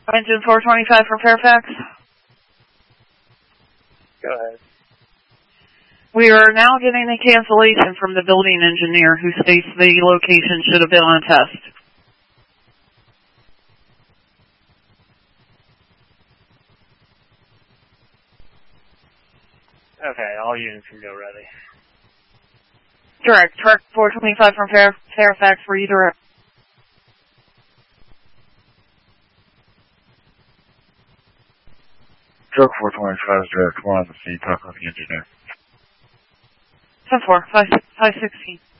Engine 425 from Fairfax. Go ahead. We are now getting a cancellation from the building engineer who states the location should have been on test. Okay, all units can go ready. Direct. Truck 425 from Fairfax, redirect. Truck 425 is direct. Come on the scene. Talk with the engineer. 10-4, 516.